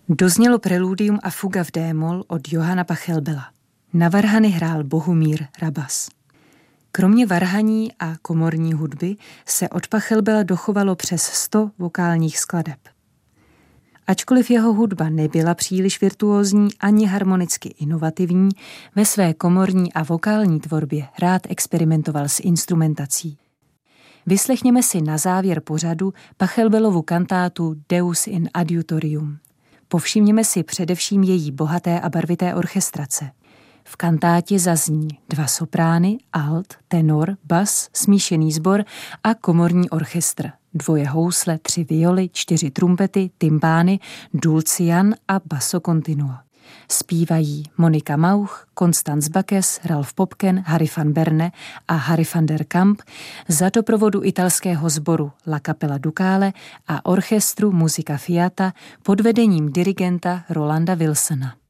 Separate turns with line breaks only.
Doznělo preludium a fuga v D-moll od Johana Pachelbela. Na varhany hrál Bohumír Rabas. Kromě varhaní a komorní hudby se od Pachelbela dochovalo přes 100 vokálních skladeb. Ačkoliv jeho hudba nebyla příliš virtuózní ani harmonicky inovativní, ve své komorní a vokální tvorbě rád experimentoval s instrumentací. Vyslechněme si na závěr pořadu Pachelbelovu kantátu Deus in adiutorium. Povšimněme si především její bohaté a barvité orchestrace. V kantátě zazní 2 soprány, alt, tenor, bas, smíšený sbor a komorní orchestr. 2 housle, 3 violy, 4 trumpety, tympány, dulcian a basso continuo. Zpívají Monika Mauch, Constance Backes, Ralf Popken, Harry van Berne a Harry van der Kamp za doprovodu italského sboru La Capella Ducale a orchestru Musica Fiata pod vedením dirigenta Rolanda Wilsona.